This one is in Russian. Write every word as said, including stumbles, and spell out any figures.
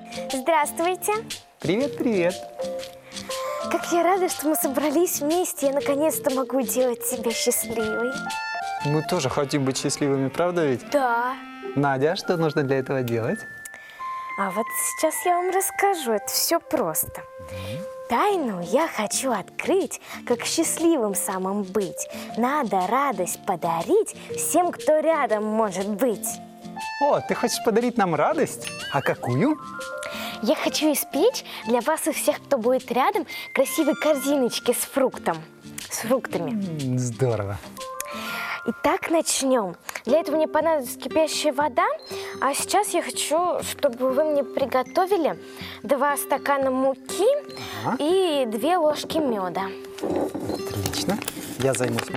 Здравствуйте. Привет, привет. Как я рада, что мы собрались вместе. Я наконец-то могу делать себя счастливой. Мы тоже хотим быть счастливыми, правда ведь? Да. Надя, что нужно для этого делать? А вот сейчас я вам расскажу. Это все просто. Тайну я хочу открыть, как счастливым самым быть. Надо радость подарить всем, кто рядом может быть. О, ты хочешь подарить нам радость? А какую? Я хочу испечь для вас и всех, кто будет рядом, красивые корзиночки с фруктом, с фруктами. М, Здорово. Итак, начнем. Для этого мне понадобится кипящая вода, а сейчас я хочу, чтобы вы мне приготовили два стакана муки Ага. и две ложки меда. Отлично. Я займусь